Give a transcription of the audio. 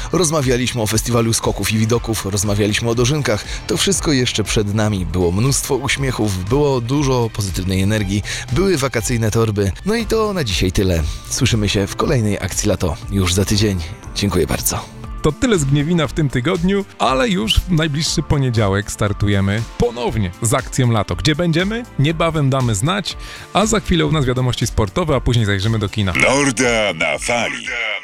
Rozmawialiśmy o festiwalu skoków i widoków, rozmawialiśmy o dożynkach. To wszystko jeszcze przed nami. Było mnóstwo uśmiechów, było dużo pozytywnej energii, były wakacyjne torby. No i to na dzisiaj tyle. Słyszymy się w kolejnej akcji Lato już za tydzień. Dziękuję bardzo. To tyle z Gniewina w tym tygodniu, ale już w najbliższy poniedziałek startujemy ponownie z akcją Lato. Gdzie będziemy? Niebawem damy znać, a za chwilę u nas wiadomości sportowe, a później zajrzymy do kina. Norda na fali.